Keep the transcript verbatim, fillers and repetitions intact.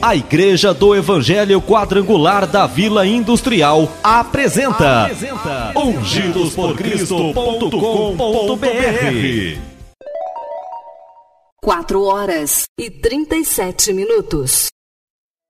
A Igreja do Evangelho Quadrangular da Vila Industrial apresenta, apresenta ungidos por cristo ponto com ponto br. quatro horas e trinta e sete minutos.